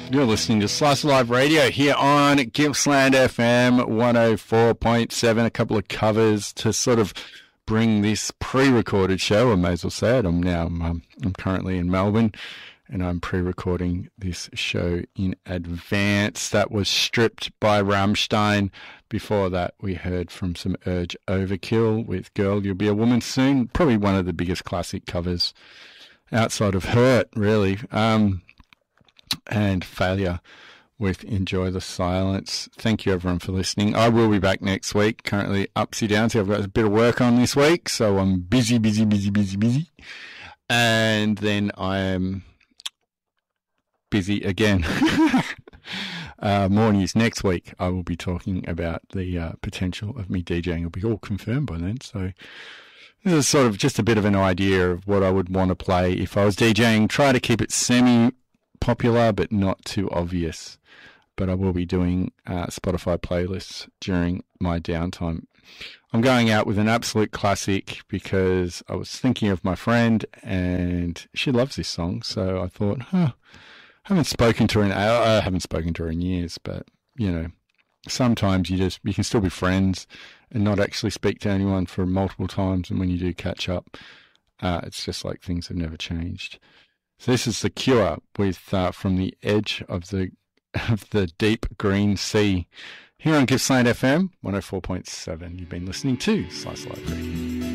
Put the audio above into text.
You're listening to Slice of Life Radio here on Gippsland FM 104.7. A couple of covers to sort of bring this pre-recorded show. I may as well say it. I'm currently in Melbourne, and I'm pre-recording this show in advance. That was Stripped by Rammstein. Before that, we heard from some Urge Overkill with Girl, You'll Be a Woman Soon. Probably one of the biggest classic covers outside of Hurt, really. And Failure with Enjoy the Silence. Thank you, everyone, for listening. I will be back next week. Currently upsy downsy. I've got a bit of work on this week, so I'm busy. And then I am busy again. More news next week. I will be talking about the potential of me DJing. It'll be all confirmed by then. So this is sort of just a bit of an idea of what I would want to play if I was DJing. Try to keep it semi-popular, but not too obvious. But I will be doing Spotify playlists during my downtime. I'm going out with an absolute classic because I was thinking of my friend and she loves this song. So I thought, I haven't spoken to her in years, but you know, sometimes you can still be friends and not actually speak to anyone for multiple times. And when you do catch up, it's just like things have never changed. So this is The Cure with From the Edge of the Deep Green Sea here on Gippsland FM 104.7. You've been listening to Slice Life Radio.